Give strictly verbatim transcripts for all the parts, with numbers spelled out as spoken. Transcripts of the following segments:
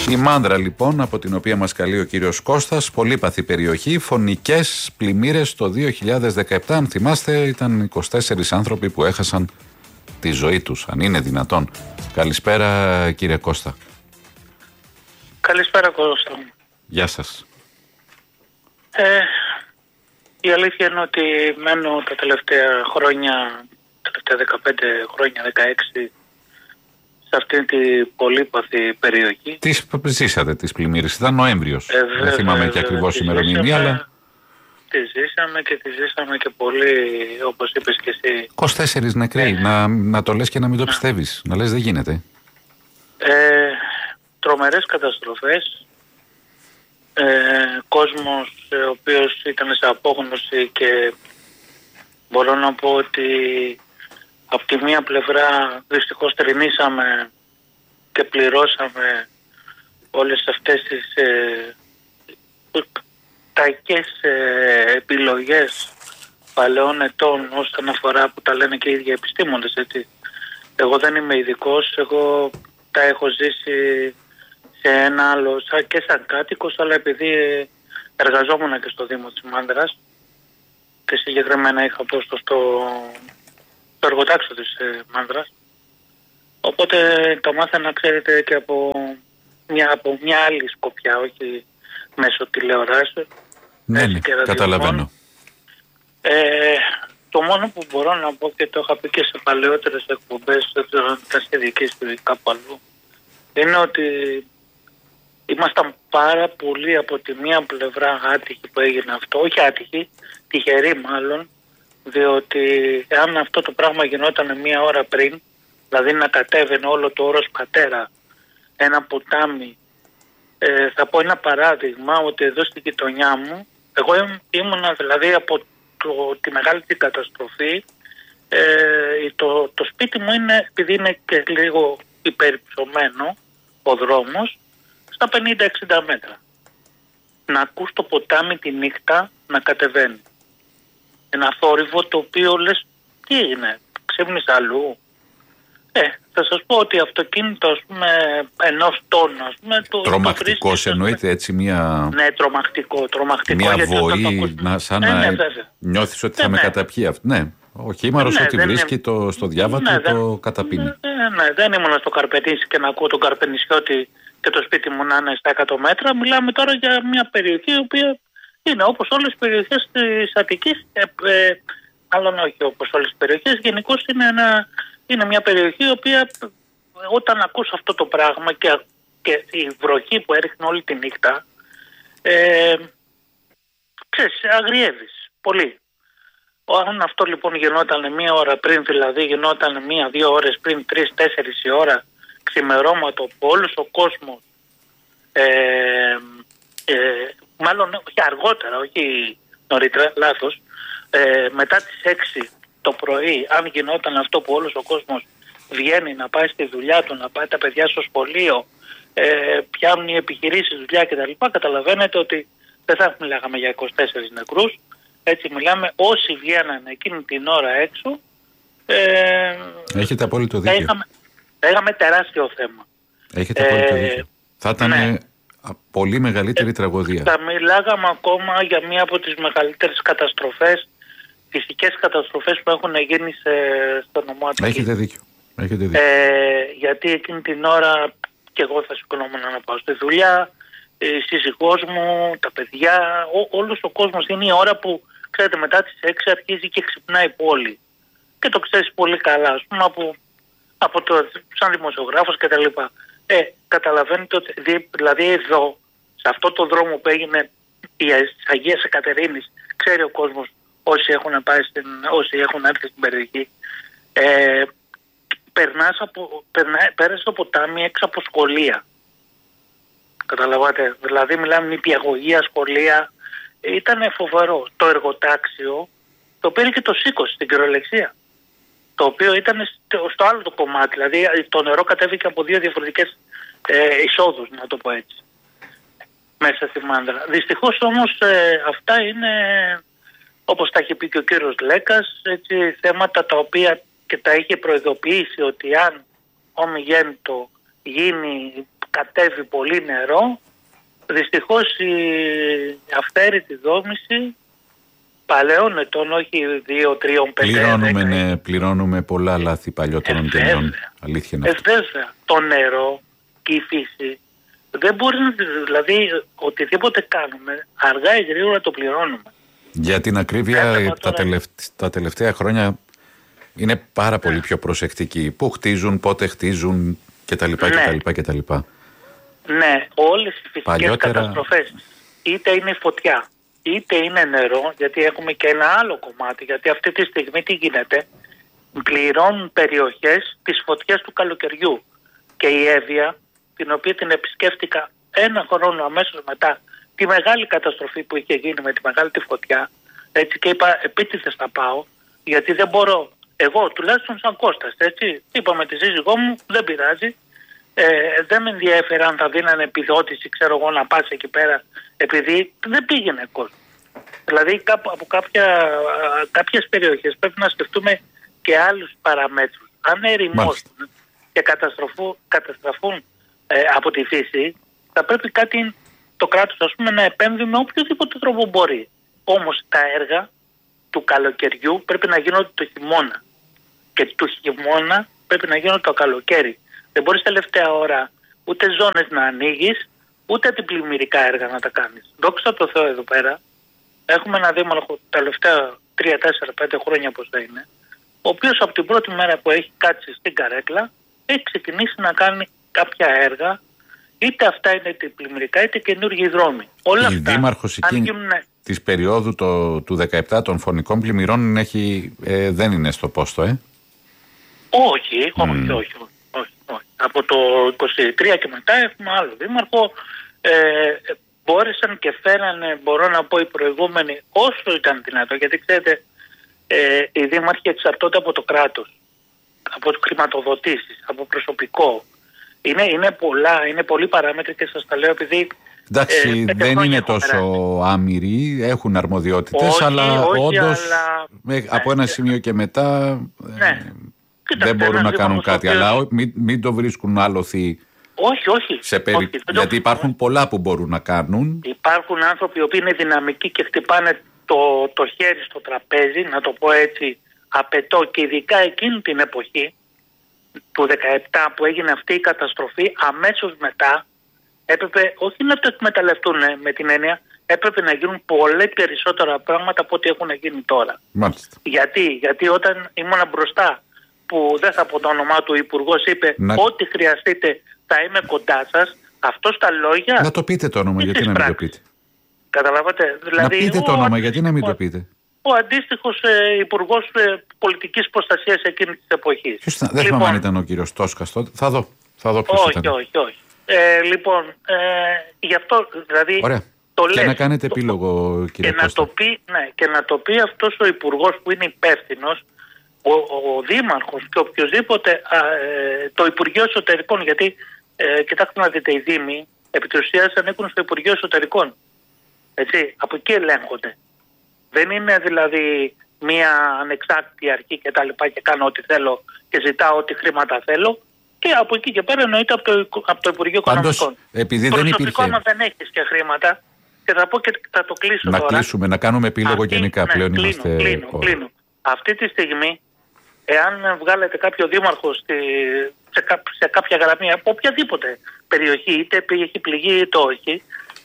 Η Μάνδρα λοιπόν, από την οποία μας καλεί ο κύριος Κώστας, πολύπαθη περιοχή, φωνικές πλημμύρες το δύο χιλιάδες δεκαεπτά. Αν θυμάστε, ήταν είκοσι τέσσερις άνθρωποι που έχασαν τη ζωή τους, αν είναι δυνατόν. Καλησπέρα κύριε Κώστα. Καλησπέρα Κώστα. Γεια σας. Ε, η αλήθεια είναι ότι μένω τα τελευταία χρόνια, τα τελευταία δεκαπέντε χρόνια, δεκαέξι, σε αυτήν την πολύπαθη περιοχή. Τι ζήσατε τις πλημμύρες? Ήταν Νοέμβριος. Ε, βέβαια, Δεν θυμάμαι και ακριβώς η ημερομηνία, αλλά... Τη ζήσαμε και τη ζήσαμε και πολύ, όπως είπες και εσύ. είκοσι τέσσερις νεκροί, ε, να, να το λες και να μην το πιστεύεις. Να λες δεν γίνεται. Ε, τρομερές καταστροφές. Ε, κόσμος ο οποίος ήταν σε απόγνωση και μπορώ να πω ότι από τη μία πλευρά δυστυχώς τριμήσαμε και πληρώσαμε όλες αυτές τις ε, ταϊκές ε, επιλογές παλαιών ετών όσον αφορά, που τα λένε και οι ίδιοι επιστήμονες, έτσι. Εγώ δεν είμαι ειδικός, εγώ τα έχω ζήσει σε ένα άλλο, σαν, και σαν κάτοικος, αλλά επειδή εργαζόμουν και στο Δήμο της Μάνδρας και συγκεκριμένα είχα πόστο στο, στο εργοτάξιο της ε, Μάνδρας, οπότε το μάθαινα, ξέρετε, και από μια, από μια άλλη σκοπιά, όχι μέσω τηλεοράσεων. Ναι, ναι, καταλαβαίνω. Ε, το μόνο που μπορώ να πω, και το είχα πει και σε παλαιότερες εκπομπές, δεν ξέρω αν ήταν σε δική ή κάπου αλλού, είναι ότι ήμασταν πάρα πολύ από τη μία πλευρά άτυχοι που έγινε αυτό, όχι άτυχοι, τυχεροί μάλλον, διότι αν αυτό το πράγμα γινόταν μία ώρα πριν, δηλαδή να κατέβαινε όλο το όρος Πατέρα, ένα ποτάμι, ε, θα πω ένα παράδειγμα, ότι εδώ στη γειτονιά μου, εγώ ήμουνα δηλαδή από το, τη μεγάλη την καταστροφή, ε, το, το σπίτι μου είναι, επειδή είναι και λίγο υπερυψωμένο ο δρόμος, στα πενήντα εξήντα μέτρα. Να ακούς το ποτάμι τη νύχτα να κατεβαίνει. Ένα θόρυβο το οποίο λες, τι έγινε, ξύπνησε αλλού? Ε, θα σας πω ότι αυτοκίνητο, ας πούμε, ενός τόνου, ας πούμε... Το, τρομακτικός το εννοείται, έτσι μια... Ναι, τρομακτικό, τρομακτικό. Μια βοή, να, σαν ναι, να ναι, νιώθεις ότι ναι, θα ναι. με καταπιεί αυτό. Ναι, ο χήμαρος ναι, ό,τι βρίσκει είναι... το, στο διάβατο, ναι, το δεν... καταπίνει. Ναι, ναι, δεν ήμουν στο Καρπενήσι και να ακούω τον Καρπενησιώτη και το σπίτι μου να είναι στα εκατό μέτρα. Μιλάμε τώρα για μια περιοχή η οποία είναι όπως όλες τις περιοχές της Αττικής, ε, ε, μάλλον όχι όπως όλες τις περιοχές, γενικώς είναι, ένα, είναι μια περιοχή η οποία όταν ακούς αυτό το πράγμα και, και η βροχή που έριχνε όλη τη νύχτα, ε, ξέρεις, αγριεύεις πολύ. Αν αυτό λοιπόν γινόταν μία ώρα πριν, δηλαδή γινόταν μία-δύο ώρες πριν, τρεις, τέσσερις η ώρα, ξημερώματο, που όλος ο κόσμος, ε, ε, μάλλον όχι αργότερα, όχι νωρίτερα, λάθος, ε, μετά τις έξι το πρωί, αν γινόταν αυτό που όλος ο κόσμος βγαίνει να πάει στη δουλειά του, να πάει τα παιδιά στο σχολείο, ε, πιάνουν οι επιχειρήσεις δουλειά κτλ., καταλαβαίνετε ότι δεν θα μιλάγαμε για είκοσι τέσσερις νεκρούς. Έτσι μιλάμε, όσοι βγαίνανε εκείνη την ώρα έξω, ε, έχετε απόλυτο δίκιο. Είχαμε, είχαμε τεράστιο θέμα. Έχετε απόλυτο ε, δίκιο. Θα ήταν ναι. πολύ μεγαλύτερη ε, τραγωδία. Θα μιλάγαμε ακόμα για μία από τις μεγαλύτερες καταστροφές, φυσικές καταστροφές που έχουν γίνει σε, στο νομό Αττικής. Έχετε δίκιο. Έχετε δίκιο. Ε, γιατί εκείνη την ώρα και εγώ θα σηκωνόμουν να πάω στη δουλειά, η σύζυγός μου, τα παιδιά, ό, όλος ο κόσμος. Είναι η ώρα που, ξέρετε, μετά τις έξι αρχίζει και ξυπνάει η πόλη. Και το ξέρεις πολύ καλά, ας πούμε, από, από το, σαν δημοσιογράφος και τα λοιπά. Ε, καταλαβαίνετε ότι, δηλαδή εδώ, σε αυτό το δρόμο που έγινε η Αγίας Εκατερίνης, ξέρει ο κόσμος, όσοι έχουν, πάει στην, όσοι έχουν έρθει στην περιοχή, ε, περνάς από, περνά, πέρασε το ποτάμι έξω από σχολεία. Καταλαβαίνετε, δηλαδή μιλάμε νηπιαγωγεία, σχολεία, ήταν φοβερό. Το εργοτάξιο το πήρε και το σήκωσε στην κυριολεξία, το οποίο ήταν στο άλλο το κομμάτι, δηλαδή το νερό κατέβηκε από δύο διαφορετικές ε, εισόδους, να το πω έτσι, μέσα στη Μάνδρα. Δυστυχώς όμως ε, αυτά είναι, όπως τα είχε πει και ο κύριος Λέκας, έτσι, θέματα τα οποία και τα είχε προειδοποιήσει ότι αν ομιγέννητο γίνει κατέβει πολύ νερό, δυστυχώς η αυθαίρετη δόμηση παλαιών ετών, όχι δύο, τρία, πέντε. Πληρώνουμε, ναι, πληρώνουμε πολλά λάθη παλιότερων γενιών. Αλήθεια είναι αυτό. Βέβαια, το νερό και η φύση δεν μπορεί να, δηλαδή οτιδήποτε κάνουμε, αργά ή γρήγορα το πληρώνουμε. Για την ακρίβεια, τα, τώρα... τελευταία, τα τελευταία χρόνια είναι πάρα πολύ ναι. πιο προσεκτικοί. Πού χτίζουν, πότε χτίζουν κτλ. Ναι, κτλ, κτλ. ναι, όλες οι φυσικές Παλιότερα... καταστροφές, είτε είναι φωτιά, είτε είναι νερό, γιατί έχουμε και ένα άλλο κομμάτι, γιατί αυτή τη στιγμή τι γίνεται, πληρώνουν περιοχές τις φωτιές του καλοκαιριού. Και η Εύβοια, την οποία την επισκέφτηκα ένα χρόνο αμέσως μετά τη μεγάλη καταστροφή που είχε γίνει με τη μεγάλη τη φωτιά, έτσι, και είπα επίτηδες θα πάω, γιατί δεν μπορώ, εγώ τουλάχιστον σαν Κώστας, έτσι, είπα με τη σύζυγό μου, δεν πειράζει, ε, δεν με ενδιαφέρει αν θα δίνανε επιδότηση, ξέρω εγώ, να πας εκεί πέρα, επειδή δεν πήγαινε κόσμο. Δηλαδή από κάποια, κάποιες περιοχές πρέπει να σκεφτούμε και άλλους παραμέτρους. Αν ερημώσουν και καταστραφούν ε, από τη φύση, θα πρέπει κάτι το κράτος, ας πούμε, να επέμβει με οποιοδήποτε τρόπο μπορεί. Όμως τα έργα του καλοκαιριού πρέπει να γίνονται το χειμώνα και του χειμώνα πρέπει να γίνονται το καλοκαίρι. Δεν μπορείς τελευταία ώρα ούτε ζώνες να ανοίγεις, ούτε αντιπλημμυρικά έργα να τα κάνεις. Δόξα τω Θεώ εδώ πέρα έχουμε ένα δήμαρχο τα τελευταία τρία, τέσσερα, πέντε χρόνια πως δεν είναι, ο οποίος από την πρώτη μέρα που έχει κάτσει στην καρέκλα έχει ξεκινήσει να κάνει κάποια έργα, είτε αυτά είναι πλημμυρικά είτε καινούργιοι δρόμοι. Όλα η αυτά, δήμαρχος εκείνη γίνουν... της περίοδου το, του δεκαεπτά των φωνικών πλημμυρών έχει, ε, δεν είναι στο πόστο, ε? Όχι, mm. όχι, όχι, όχι, όχι. Από το είκοσι τρία και μετά έχουμε άλλο δήμαρχο. Ε, μπόρεσαν και φέρανε, μπορώ να πω, οι προηγούμενοι όσο ήταν δυνατό, γιατί ξέρετε, ε, οι δήμαρχοι εξαρτώνται από το κράτος, από χρηματοδοτήσεις, από προσωπικό. Είναι, είναι πολλά, είναι πολλοί παράμετροι και σας τα λέω επειδή... Εντάξει, ε, δεν είναι τόσο περάσει. Άμυροι, έχουν αρμοδιότητες, όχι, αλλά όχι, όντως αλλά... με, από ένα σημείο και μετά ναι. ε, δεν μπορούν να κάνουν κάτι, οποίος... αλλά μην, μην το βρίσκουν άλοθη. Όχι, όχι. Σε περι... όχι γιατί το... υπάρχουν πολλά που μπορούν να κάνουν. Υπάρχουν άνθρωποι οι οποίοι είναι δυναμικοί και χτυπάνε το, το χέρι στο τραπέζι, να το πω έτσι, απαιτώ, και ειδικά εκείνη την εποχή του δεκαεπτά που έγινε αυτή η καταστροφή, αμέσως μετά έπρεπε όχι να το εκμεταλλευτούν με την έννοια, έπρεπε να γίνουν πολύ περισσότερα πράγματα από ό,τι έχουν γίνει τώρα. Μάλιστα. Γιατί, γιατί όταν ήμουν μπροστά, που δεν θα πω το όνομά του, ο Υπουργός είπε να... ό,τι χρειαστείτε θα είμαι κοντά σας, αυτό στα λόγια... Να το πείτε το όνομα, γιατί να μην το πείτε. Καταλάβατε. Δηλαδή, να πείτε το όνομα, γιατί να μην το πείτε. Ο αντίστοιχος ε, Υπουργός ε, Πολιτικής Προστασίας εκείνης της εποχής. Ποιος ήταν, δεν θυμάμαι αν ήταν ο κύριος Τόσκας τότε. Θα δω. Θα δω ποιος όχι, ήταν. όχι, όχι. Ε, λοιπόν, ε, γι' αυτό δηλαδή... Ωραία. Το και λες, να κάνετε το, επίλογο, κύριε και να, το πει, ναι, και να το πει αυτός ο Υπουργός που είναι υπεύθυνος, ο, ο Δήμαρχος και οποιοδήποτε, α, ε, το Υπουργείο Εσωτερικών, γιατί ε, κοιτάξτε να δείτε, οι Δήμοι επί της ουσίας ανήκουν στο Υπουργείο Εσωτερικών. Έτσι, από εκεί ελέγχονται. Δεν είναι δηλαδή μια ανεξάρτητη αρχή και τα λοιπά και κάνω ό,τι θέλω και ζητάω ό,τι χρήματα θέλω, και από εκεί και πέρα εννοείται από το, από το Υπουργείο Οικονομικών. Επειδή δεν υπήρχε... άμα δεν έχεις και χρήματα, και θα πω και θα το κλείσω να τώρα. Να κλείσουμε, να κάνουμε επίλογο Αυτή, γενικά. Ναι, πλέον κλείνω, είμαστε... κλείνω, κλείνω. Αυτή τη στιγμή, εάν βγάλετε κάποιο δήμαρχο στη, σε, κά, σε κάποια γραμμή από οποιαδήποτε περιοχή, είτε έχει πληγεί είτε όχι,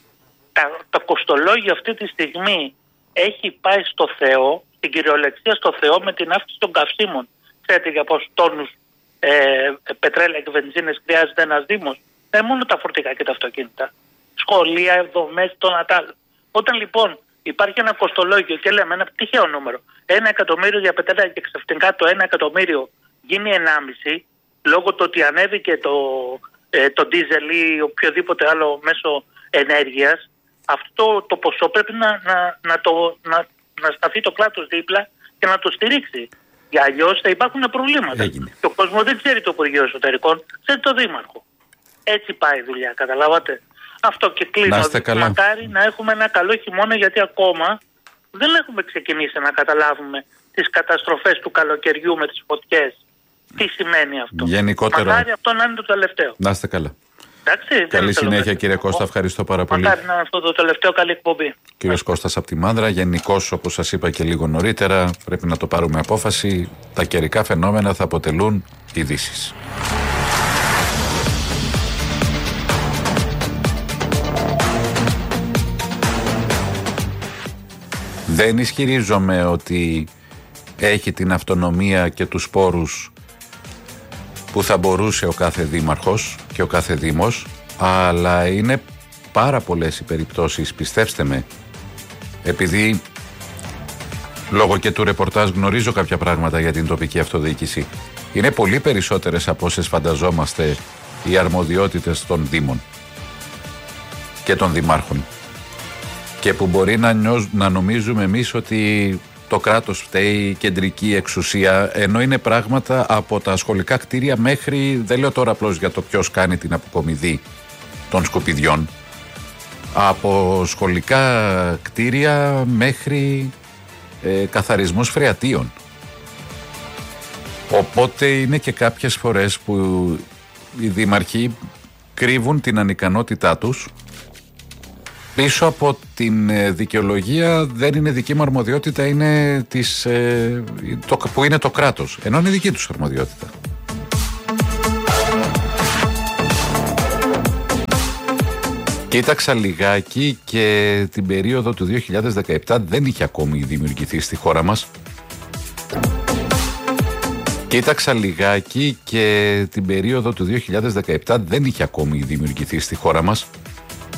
τα, τα κοστολόγια αυτή τη στιγμή έχει πάει στο Θεό, στην κυριολεξία στο Θεό, με την αύξηση των καυσίμων. Ξέρετε για πόσους τόνους ε, πετρέλαια και βενζίνες χρειάζεται ένας δήμος? Δεν μόνο τα φορτηγά και τα αυτοκίνητα. Σχολεία, δομές, το Νατάλ. Όταν λοιπόν υπάρχει ένα κοστολόγιο και λέμε ένα τυχαίο νούμερο, ένα εκατομμύριο για πετρέλαια και ξαφνικά το ένα εκατομμύριο γίνει ενάμιση, λόγω του ότι ανέβηκε το, ε, το ντίζελ ή οποιοδήποτε άλλο μέσο ενέργειας, αυτό το ποσό πρέπει να, να, να, το, να, να σταθεί το κράτος δίπλα και να το στηρίξει. Για αλλιώς θα υπάρχουν προβλήματα. Έγινε. Και ο κόσμος δεν ξέρει το Υπουργείο Εσωτερικών, ξέρει το Δήμαρχο. Έτσι πάει η δουλειά, καταλάβατε. Αυτό και κλείνω. Μακάρι να έχουμε ένα καλό χειμώνα, γιατί ακόμα δεν έχουμε ξεκινήσει να καταλάβουμε τις καταστροφές του καλοκαιριού με τις φωτιές. Τι σημαίνει αυτό? Γενικότερα... Μακάρι αυτό να είναι το τελευταίο. Να είστε καλά. Εντάξει, καλή συνέχεια κύριε Κώστα, ευχαριστώ πάρα πολύ. Μακάρι να είναι αυτό το τελευταίο, καλή εκπομπή. Κύριος Κώστας από τη Μάνδρα, γενικώς όπως σας είπα και λίγο νωρίτερα, πρέπει να το πάρουμε απόφαση, τα καιρικά φαινόμενα θα αποτελούν ειδήσεις. Δεν ισχυρίζομαι ότι έχει την αυτονομία και τους πόρους που θα μπορούσε ο κάθε δήμαρχος και ο κάθε δήμος, αλλά είναι πάρα πολλές οι περιπτώσεις, πιστέψτε με, επειδή λόγω και του ρεπορτάζ γνωρίζω κάποια πράγματα για την τοπική αυτοδιοίκηση. Είναι πολύ περισσότερες από όσες φανταζόμαστε οι αρμοδιότητες των δήμων και των δημάρχων, και που μπορεί να, νιώσ, να νομίζουμε εμείς ότι το κράτος φταίει, η κεντρική εξουσία, ενώ είναι πράγματα από τα σχολικά κτίρια μέχρι, δεν λέω τώρα απλώς για το ποιος κάνει την αποκομιδή των σκουπιδιών, από σχολικά κτίρια μέχρι ε, καθαρισμούς φρεατίων. Οπότε είναι και κάποιες φορές που οι δήμαρχοι κρύβουν την ανικανότητά τους πίσω από την δικαιολογία, δεν είναι δική μου αρμοδιότητα, είναι της, ε, το, που είναι το κράτος, ενώ είναι δική τους αρμοδιότητα. Κοίταξα λιγάκι και την περίοδο του δύο χιλιάδες δεκαεπτά δεν είχε ακόμη δημιουργηθεί στη χώρα μας. Κοίταξα λιγάκι και την περίοδο του δύο χιλιάδες δεκαεπτά δεν είχε ακόμη δημιουργηθεί στη χώρα μας.